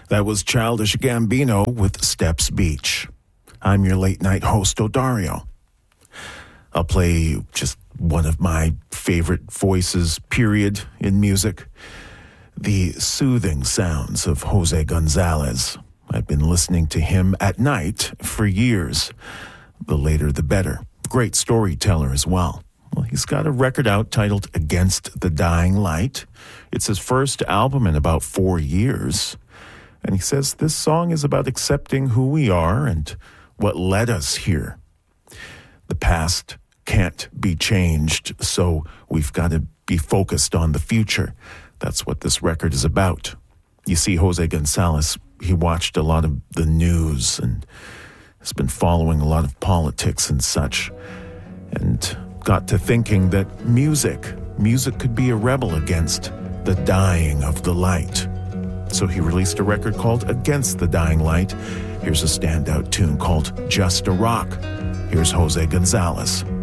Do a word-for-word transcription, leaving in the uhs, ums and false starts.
That was Childish Gambino with Steps Beach. I'm your late night host, Odario. I'll play just one of my favorite voices, period, in music. The soothing sounds of Jose Gonzalez. I've been listening to him at night for years. The later, the better. Great storyteller as well. Well, he's got a record out titled Against the Dying Light. It's his first album in about four years. And he says this song is about accepting who we are and what led us here. The past can't be changed, so we've got to be focused on the future. That's what this record is about. You see, Jose Gonzalez, he watched a lot of the news and has been following a lot of politics and such, and got to thinking that music, music could be a rebel against the dying of the light. So he released a record called Against the Dying Light. Here's a standout tune called Just a Rock. Here's Jose Gonzalez.